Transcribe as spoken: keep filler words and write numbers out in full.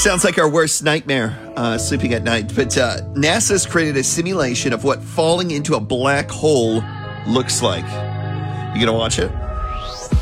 Sounds like our worst nightmare, uh, sleeping at night. But uh, NASA's created a simulation of what falling into a black hole looks like. You gonna watch it?